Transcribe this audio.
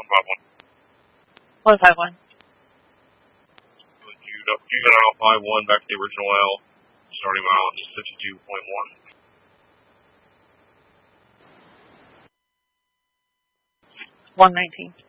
151. You got out 5-1 back to the original L. Starting mile is 52.1. 119.